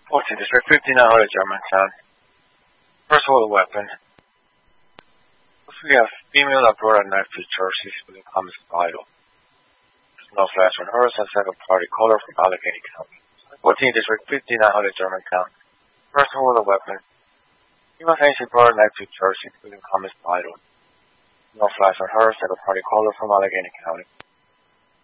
14 District 5900 Germantown. First of all, the weapon. First we have female that brought a knife to church with common vital. There's no flash on hers and second party caller from Allegheny County. 14 District 5900 Germantown. First of all, the weapon. Female saying she brought a knife to church with common vital. No flash on her, second party caller from Allegheny County.